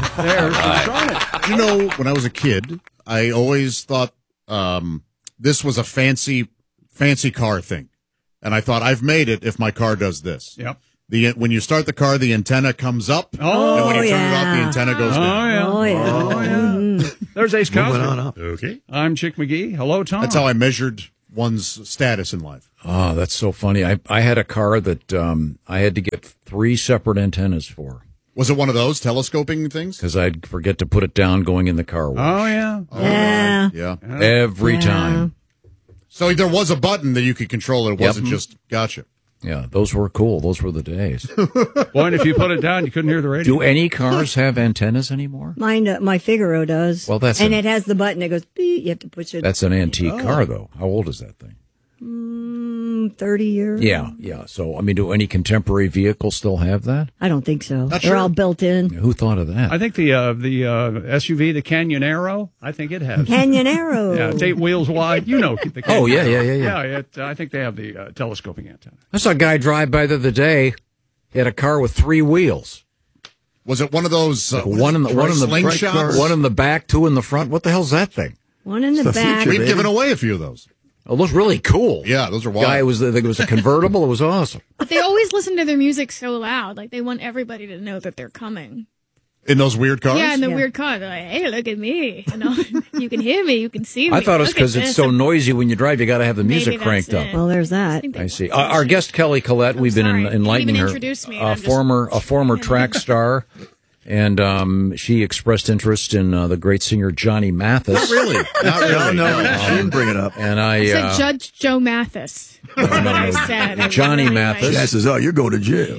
There's darn it. You know, when I was a kid, I always thought this was a fancy car thing. And I thought, I've made it if my car does this. Yep. When you start the car, the antenna comes up. Oh, and when you turn it off, the antenna goes down. Oh, yeah. There's Ace Cosby. Moving on up. Okay. I'm Chick McGee. Hello, Tom. That's how I measured one's status in life. Oh, that's so funny. I had a car that I had to get 3 separate antennas for. Was it one of those telescoping things? Because I'd forget to put it down going in the car wash. Oh, yeah. Yeah. Every time. So there was a button that you could control it. It wasn't just, gotcha. Yeah, those were cool. Those were the days. Boy, and if you put it down, you couldn't hear the radio. Do any cars have antennas anymore? Mine, my Figaro does. Well, it has the button that goes beep. You have to push it. That's an antique car, though. How old is that thing? 30 years. Yeah. So, I mean, do any contemporary vehicles still have that? I don't think so. Not They're sure. all built in. Who thought of that? I think the SUV, the Canyonero, I think it has. Canyonero. Yeah, it's 8 wheels wide. You know the Canyonero. Oh, yeah. Yeah, I think they have the telescoping antenna. I saw a guy drive by the other day. He had a car with 3 wheels. Was it one of those One in the slingshots? one in the back, 2 in the front. What the hell's that thing? One in the back. We've given away a few of those. It looked really cool. Yeah, those are wild. I think it was a convertible. It was awesome. They always listen to their music so loud. Like, they want everybody to know that they're coming. In those weird cars? Yeah, in the weird car. They're like, hey, look at me. You know, you can hear me. You can see me. I thought it was Look at because it's this. so noisy when you drive. You got to have the music Maybe cranked that's up. it. Well, there's that. I see. Our guest Kelly Collette, we've been sorry. enlightening You her. didn't even introduce me, and A I'm just- former track star, and she expressed interest in the great singer Johnny Mathis. Not really. No, she didn't bring it up. And I said Judge Joe Mathis. That's what I said. Johnny Mathis. She says, "Oh, you're going to jail."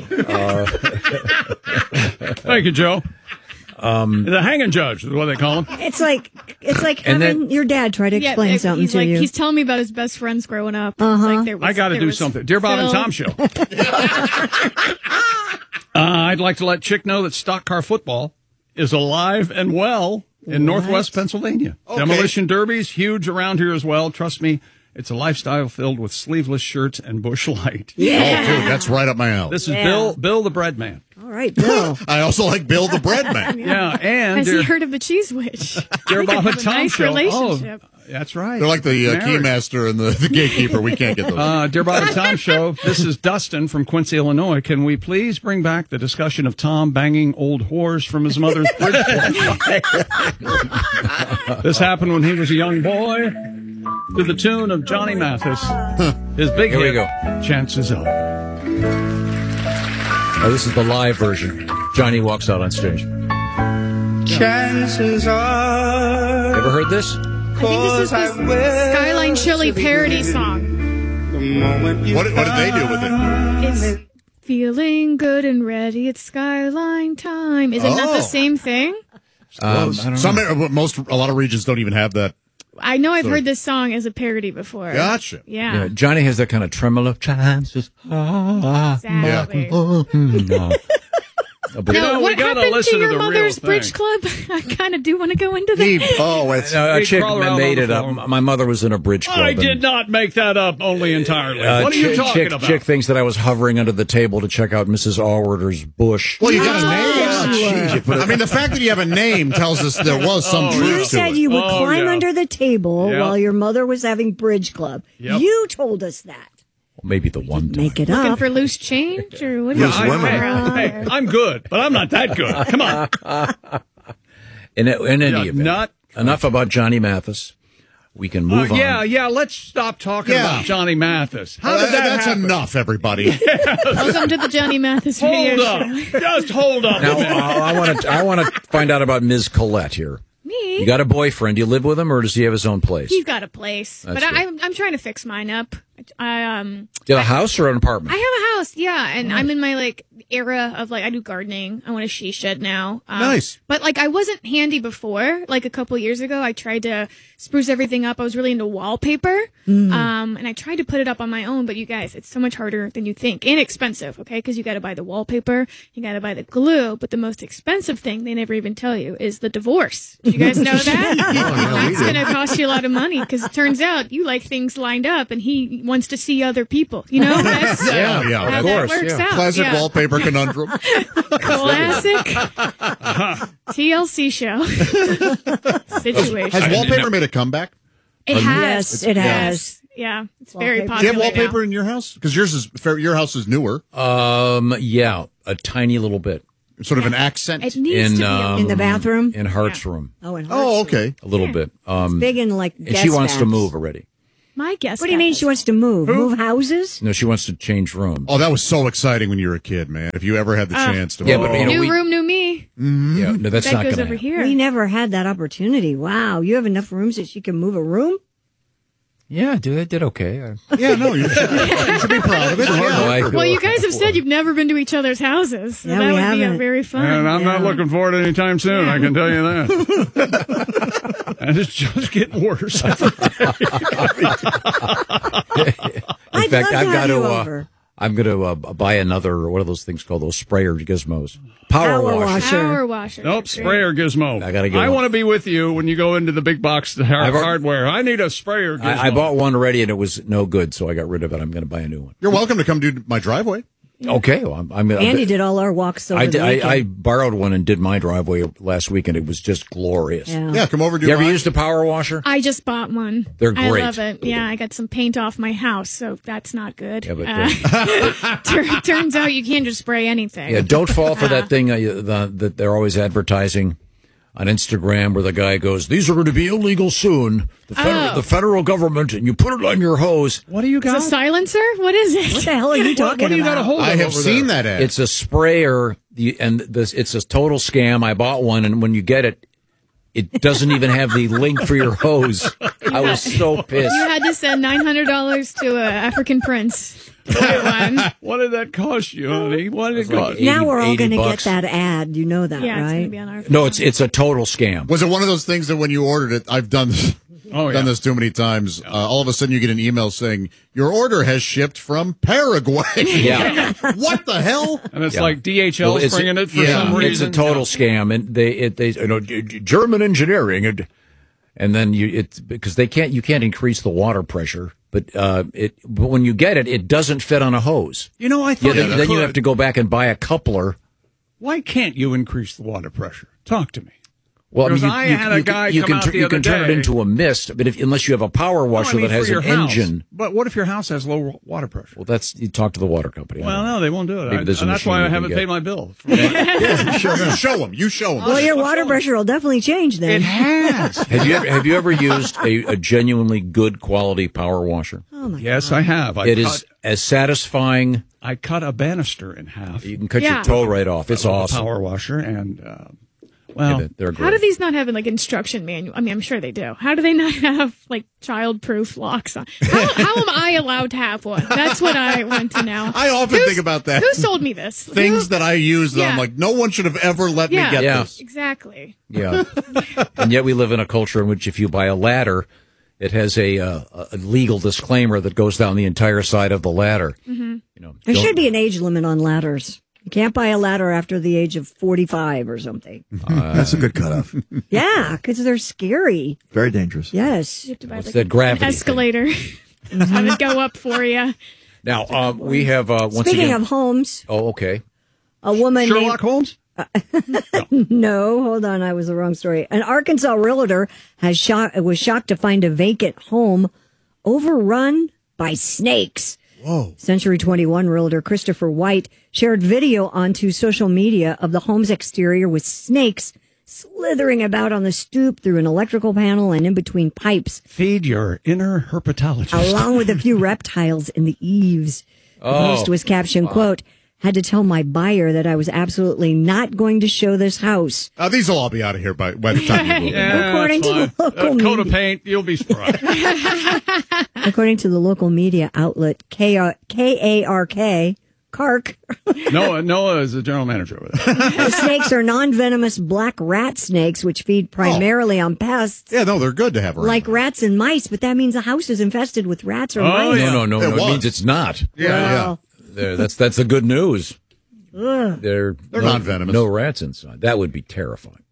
Thank you, Joe. The hanging judge is what they call him. It's like And having then- your dad try to explain something he's to like, you. He's telling me about his best friends growing up. Like, there was, I got to there do was something. Dear Bob and Phil. Tom show. I'd like to let Chick know that stock car football is alive and well in Northwest Pennsylvania. Okay. Demolition derbies, huge around here as well. Trust me, it's a lifestyle filled with sleeveless shirts and Busch Light. Oh, dude, that's right up my alley. This is Bill the Bread Man. All right, Bill. I also like Bill the Bread Man. Yeah, and Has he heard of the Cheese Witch? Dear They Bob have and a Tom nice show. relationship. Oh, that's right. They're like the keymaster and the gatekeeper. We can't get those. Dear Bob and Tom show, this is Dustin from Quincy, Illinois. Can we please bring back the discussion of Tom banging old whores from his mother's bridge club? This happened when he was a young boy to the tune of Johnny Mathis. His big Here we hit, go. Chances Are. Oh, this is the live version. Johnny walks out on stage. Chances are, Ever heard this? I think this is the Skyline Chili parody song. the moment you What did they do with it? It's feeling good and ready. It's Skyline time. Is it not the same thing? I don't know. A lot of regions don't even have that. I know I've heard this song as a parody before. Gotcha. Yeah. Yeah, Johnny has that kind of tremolo. Chances. Exactly. No. But No, we what gotta happened listen to to your the mother's real bridge thing. club? I kind of do want to go into that. It's a chick crawl around made on it the up. floor. My mother was in a bridge club. I and, did not make that up only entirely. What are you talking about? Chick thinks that I was hovering under the table to check out Mrs. Allward's bush. Well, you got a Oh, name. I mean, the fact that you have a name tells us there was some You truth to said it. you would Oh, climb yeah. under the table Yeah. while your mother was having bridge club. Yep. You told us that. Maybe the one time. Make it Looking up. for loose change or what? Loose are you women. doing around Hey, there? I'm good, but I'm not that good. Come on. In any Yeah, event, not- enough about Johnny Mathis. We can move on. Yeah, let's stop talking Yeah. about Johnny Mathis. How did that That's happen? enough, everybody. Welcome to the Johnny Mathis radio Hold up. show. Just hold up. Now, a minute. I want to find out about Ms. Collette here. Me? You got a boyfriend? You live with him, or does he have his own place? He's got a place, That's but good. I'm trying to fix mine up. I Do you have a house or an apartment? I have a house, yeah, and I'm in my like era of like I do gardening. I want a she shed now. Nice. But like I wasn't handy before. Like a couple years ago, I tried to spruce everything up. I was really into wallpaper, and I tried to put it up on my own. But you guys, it's so much harder than you think and expensive. Okay, because you got to buy the wallpaper, you got to buy the glue. But the most expensive thing they never even tell you is the divorce. Do you guys know that? That's going to cost you a lot of money because it turns out you like things lined up, and he wants to see other people. You know, that's Yeah, of how course, that works yeah. out. Classic Yeah. wallpaper wallpaper conundrum. Classic TLC show situation. Has wallpaper made a comeback? It has. Yes, it has. Yeah, it's very Wallpaper. Do you popular. have wallpaper now. in your house? Because your house is newer, Yeah, a tiny little bit sort of an accent. It needs to be. In the bathroom? in Hart's room. Oh, in Oh, Hartford. okay. A little bit. Big in like And she wants to move already. My guess. What do you mean she wants to move? Move houses? No, she wants to change rooms. Oh, that was so exciting when you were a kid, man. If you ever had the chance to. Yeah, but you know, New room, new me. Yeah, no, that's That not goes going over to here. We never had that opportunity. Wow. You have enough rooms that she can move a room? Yeah, dude, I did okay. Yeah, no, you should be proud of it. Yeah. Well, you guys have said you've never been to each other's houses. So Yeah, that we would be haven't. very fun. And I'm not looking for it anytime soon, I can tell you that. And it's just getting worse. In I'd fact, love to I've got have you to. over. I'm going to buy another. What are those things called? Those sprayer gizmos. Power washer. Power washer. Nope, sprayer gizmo. I gotta get I one. want to be with you when you go into the big box hardware. I need a sprayer gizmo. I bought one already and it was no good, so I got rid of it. I'm going to buy a new one. You're welcome to come do my driveway. Okay, well, I'm Andy did all our walks over I, the did, weekend. I borrowed one and did my driveway last week, and it was just glorious. Yeah, come over and do You ever mine. used a power washer? I just bought one. They're I great. love it. Yeah, I got some paint off my house, so that's not good. Yeah, but, turns out you can't just spray anything. Yeah, don't fall for that thing that they're always advertising on Instagram where the guy goes, "These are going to be illegal soon. The federal government," and you put it on your hose. What do you Is got? it a silencer? What is it? What the hell are you talking What do you got about? a hold of I have over seen there? that ad. It's a sprayer, it's a total scam. I bought one, and when you get it, it doesn't even have the link for your hose. I was so pissed. You had to send $900 to an African prince to get one. What did that cost you, honey? What did it like cost? 80 Now we're all going to get bucks. that ad. You know that, Yeah, it's going right? to be on our. No, it's a total scam. Was it one of those things that when you ordered it, I've done this, Oh, done yeah. this too many times. All of a sudden, you get an email saying your order has shipped from Paraguay. Yeah. What the hell? And it's Yeah. like DHL Well, bringing it for yeah, some It's reason. a total scam, and they German engineering, and then it's because you can't increase the water pressure, but when you get it, it doesn't fit on a hose. You know, I Yeah, thought then you have to go back and buy a coupler. Why can't you increase the water pressure? Talk to me. Well, Because I had a guy you come can out the you other can turn it day. into a mist, but unless you have a power washer No, I mean, that has for an your house. engine, But what if your house has low water pressure? well, you talk to the water company. I Well, don't know. no, they won't do it. Maybe there's a And that's machine why you I can haven't get. paid my bill. Show them. You show them. Well, your water pressure will definitely change then. It has. Have you ever used a genuinely good quality power washer? Oh, my Yes, I have. It is as satisfying. I cut a banister in half. You can cut Yeah. your toe right off. It's with a awesome. power washer, and Yeah, they're great. How do these not have like instruction manual? I mean, I'm sure they do. How do they not have like child-proof locks on? How am I allowed to have one? That's what I want to know. I often think about that. Who sold me this? Things Who- that I use that I'm Yeah. like, no one should have ever let Yeah. me get Yeah. this. Exactly. Yeah, and yet we live in a culture in which if you buy a ladder, it has a legal disclaimer that goes down the entire side of the ladder. Mm-hmm. You know, There don't- should be an age limit on ladders. You can't buy a ladder after the age of 45 or something. That's a good cutoff. Yeah, because they're scary. Very dangerous. Yes. You have to buy What's like that gravity an thing? escalator. Have it go up for you. Now we have once Speaking again. of homes, Oh, okay. a woman Sherlock Holmes? No, hold on. I was the wrong story. An Arkansas realtor was shocked to find a vacant home overrun by snakes. Whoa. Century 21 realtor Christopher White shared video onto social media of the home's exterior with snakes slithering about on the stoop through an electrical panel and in between pipes, Feed your inner herpetologist. along with a few reptiles in the eaves. The post was captioned, quote, "Had to tell my buyer that I was absolutely not going to show this house." These will all be out of here by the time you move. Yeah, According that's to the fine. local A coat of media. paint, you'll be surprised. According to the local media outlet KARK, Noah is the general manager over there. the snakes are non-venomous black rat snakes, which feed primarily on pests Yeah, no, they're good to have around. like rats and mice. But that means the house is infested with rats or mice. yeah. No. It It was. means it's not. Well, That's the good news. They're non-venomous. No rats inside. That would be terrifying.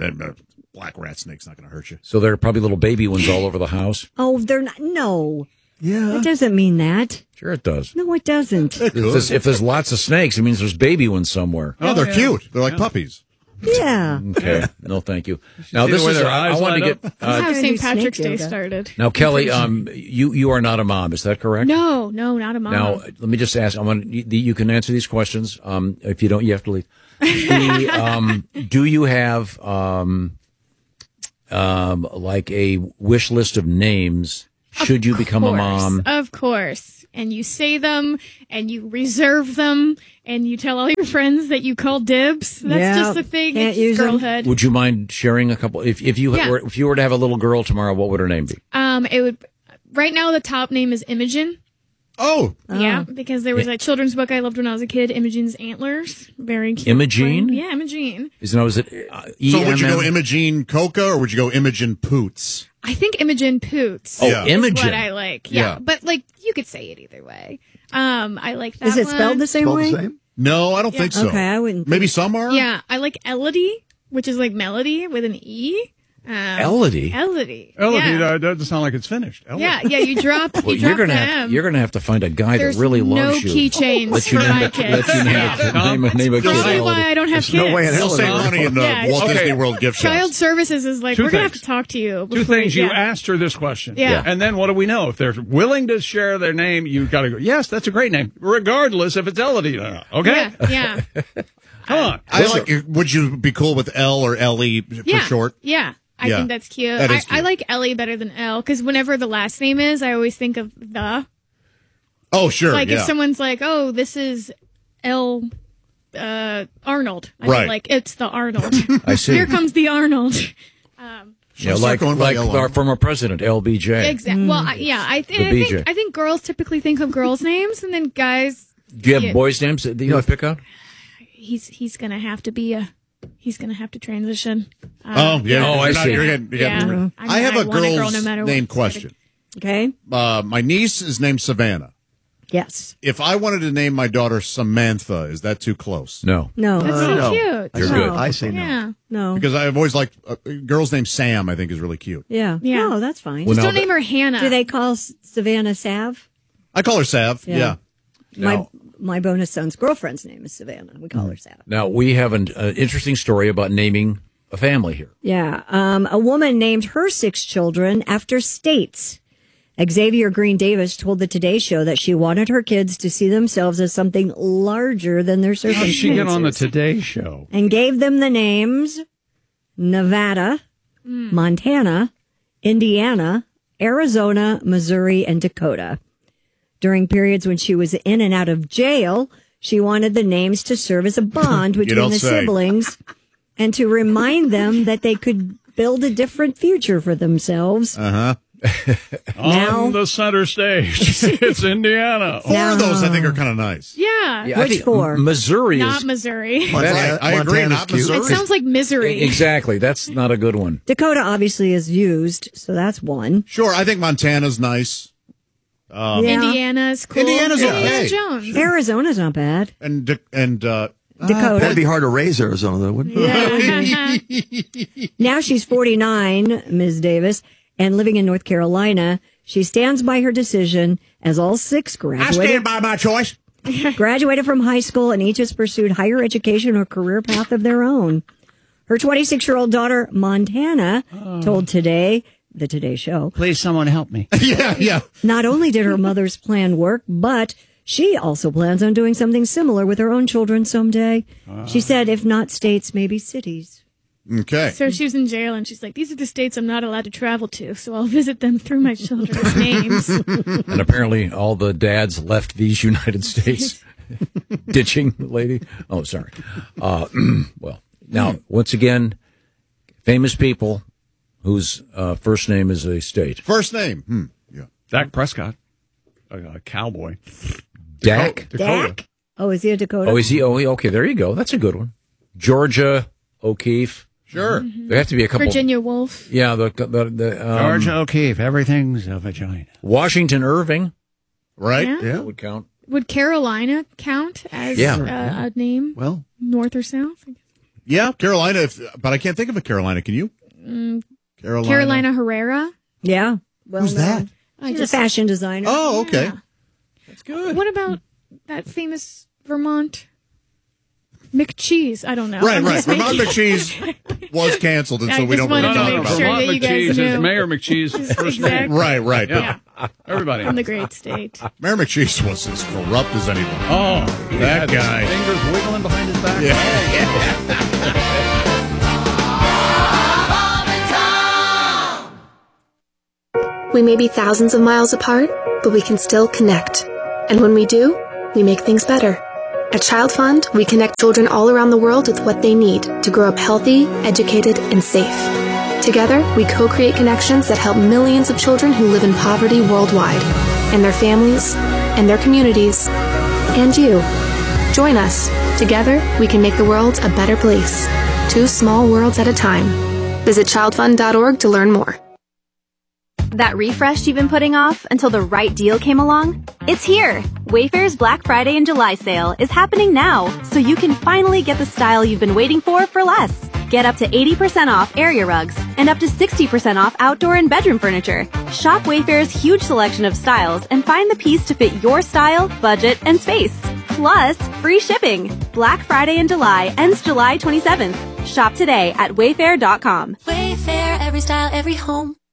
Black rat snake's not going to hurt you. So there are probably little baby ones all over the house. oh, they're not. No, Yeah. It doesn't mean that. Sure, it does. No, it doesn't. If there's lots of snakes, it means there's baby ones somewhere. Oh, they're cute. They're like puppies. Yeah. Okay, no, thank you. Now see this the way is their I eyes wanted to light get That's how I St. do Patrick's snake Day yoga. started. now, Kelly. You are not a mom, is that correct? No, not a mom. Now, let me just ask. You can answer these questions. If you don't, you have to leave. Do you have like a wish list of names? Should you become a mom? Of course. And you say them, and you reserve them, and you tell all your friends that you call dibs. That's Yeah, just the thing. can't It's use 'em. girlhood. Would you mind sharing a couple? If you Yeah. were, if you were to have a little girl tomorrow, what would her name be? It would. Right now, the top name is Imogen. Oh, Yeah, because there was a children's book I loved when I was a kid, Imogen's Antlers. Very cute. Imogene? Yeah, Imogene. Is it so would you go EMM? Imogen Coca or would you go Imogen Poots? I think Imogen Poots. Oh, Yeah. is Imogen. what I like. Yeah, Yeah. but like you could say it either way. I like that. Is it spelled the same Spelled way? the same? No, I don't think so. Okay, I wouldn't. Maybe some are. Yeah, I like Elodie, which is like melody with an E. Elodie. Elodie. Elodie, Yeah. that doesn't sound like it's finished. Elodie. Yeah, you drop. Well, you drop you're the M. gonna have to find a guy There's that really no loves you. keychains Let you for name my it. kids. Let you name a Probably kid. why I don't have kids. no way in hell They'll save money in the Yeah. Walt Okay. Disney World gift shops. Child Services is like, Two we're gonna have things. to talk to you. Two before- things. You yeah. asked her this question. Yeah. And then what do we know? If they're willing to share their name, you've got to go, yes, that's a great name, regardless if it's Elodie or not. Okay? Yeah, Come on. I like. Would you be cool with L or Ellie for yeah. short? Yeah. I Yeah. think that's cute. That is I cute. like Ellie better than L because whenever the last name is, I always think of the. Oh, sure. Like yeah. if someone's like, "Oh, this is L. Arnold," I Right. mean, like it's the Arnold. I see. Here comes the Arnold. Yeah, Start like going by L on. our former president LBJ. Exactly. Well, BJ. I think girls typically think of girls' names, and then guys, Do you have Yeah. boys' names that you pick out? he's gonna have to be a. He's gonna have to transition. Oh, yeah. Oh, I see. You're getting, Yeah. I have a want girl girl's no matter what. name question. Okay. My niece is named Savannah. Yes. If I wanted to name my daughter Samantha, is that too close? No. No. That's so no. cute. You're good. I say no. Yeah. No. Because I've always liked girls named Sam. I think is really cute. Yeah. Yeah. No, that's fine. Well, Just now don't name her Hannah. Do they call Savannah Sav? I call her Sav. Yeah. Yeah. My bonus son's girlfriend's name is Savannah. We call her Sav. Now we have an interesting story about naming a family here. Yeah. A woman named her 6 children after states. Xavier Green Davis told the Today Show that she wanted her kids to see themselves as something larger than their How did circumstances. she get on the Today Show? And gave them the names Nevada, Montana, Indiana, Arizona, Missouri, and Dakota. During periods when she was in and out of jail, she wanted the names to serve as a bond between don't the say. siblings and to remind them that they could build a different future for themselves. Uh-huh. Now- On the center stage, it's Indiana. 4 of those I think are kind of nice. Yeah. Yeah, I Which think 4? Missouri Not is Missouri. Right. I agree. Montana's Not cute. It Missouri. sounds like misery. exactly. That's not a good one. Dakota obviously is used, so that's one. Sure. I think Montana's nice. Yeah. Indiana's cool. Indiana's Indiana okay. Jones. Arizona's not bad. And Dakota. That'd be hard to raise Arizona, though, wouldn't it? Now she's 49, Ms. Davis, and living in North Carolina. She stands by her decision as all 6 graduated. by my choice. Graduated from high school and each has pursued higher education or career path of their own. Her 26-year-old daughter, Montana, told the Today Show, Please, someone help me. Yeah. not only did her mother's plan work, but she also plans on doing something similar with her own children someday. She said, if not states, maybe cities. Okay. So she was in jail, and she's like, "These are the states I'm not allowed to travel to, so I'll visit them through my children's names." And apparently all the dads left these United States. Ditching the lady. Oh, sorry. Well, now, once again, famous people whose first name is a state. First name. Yeah. Dak Prescott, a cowboy. Dak? Dakota. Dak? Oh, is he a Dakota? Oh, is he? Oh, okay, there you go. That's a good one. Georgia O'Keeffe. Sure. There have to be a couple. Virginia Woolf. Yeah, Georgia O'Keeffe, everything's a vagina. Washington Irving. Right? Yeah. That would count. Would Carolina count as Yeah. a name? Well, North or South? Yeah. Carolina. But I can't think of a Carolina. Can you? Carolina. Carolina Herrera. Yeah. Well, who's that? She's a fashion designer. Oh, okay. Yeah. That's good. What about that famous Vermont McCheese? I don't know. Right, I'm right. just Vermont making- McCheese was canceled, and I so we just don't really wanted to talk make about sure it. that you guys McCheese is knew. Mayor McCheese's first name. Exactly. Right, right. Yeah. Everybody. From the great state. But Mayor McCheese was as corrupt as anybody. Oh, he That had his guy. fingers wiggling behind his back. We may be thousands of miles apart, but we can still connect. And when we do, we make things better. At Child Fund, we connect children all around the world with what they need to grow up healthy, educated, and safe. Together, we co-create connections that help millions of children who live in poverty worldwide, and their families, and their communities, and you. Join us. Together, we can make the world a better place. 2 small worlds at a time. Visit childfund.org to learn more. That refresh you've been putting off until the right deal came along? It's here! Wayfair's Black Friday and July sale is happening now, so you can finally get the style you've been waiting for less. Get up to 80% off area rugs and up to 60% off outdoor and bedroom furniture. Shop Wayfair's huge selection of styles and find the piece to fit your style, budget, and space. Plus, free shipping. Black Friday in July ends July 27th. Shop today at wayfair.com. Wayfair, every style, every home.